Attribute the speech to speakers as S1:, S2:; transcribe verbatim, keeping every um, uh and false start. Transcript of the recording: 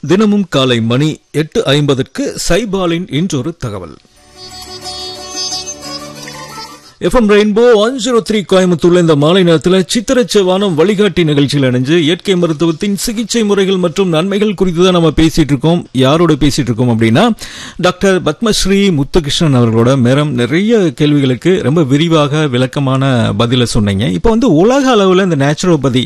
S1: தினமும் காலை மணி எட்டு ஐம்பதற்கு சைபாலின் இன்றொரு தகவல். FM rainbow one zero three கோயம்புத்தூர்ல இந்த மாலை நேரத்தில் சித்திரச்சவானம் வழிகாட்டி நிகழ்ச்சியில் அணிஞ்சு இயற்கை மருத்துவத்தின் சிகிச்சை முறைகள் மற்றும் நன்மைகள் குறித்து தான் நம்ம பேசிட்டு இருக்கோம். யாரோட பேசிட்டு இருக்கோம் அப்படின்னா டாக்டர் பத்மஸ்ரீ முத்துகிருஷ்ணன் அவர்களோட. மேடம், நிறைய கேள்விகளுக்கு ரொம்ப விரிவாக விளக்கமான பதில சொன்னீங்க. இப்போ வந்து உலக அளவில் இந்த நேச்சுரோபதி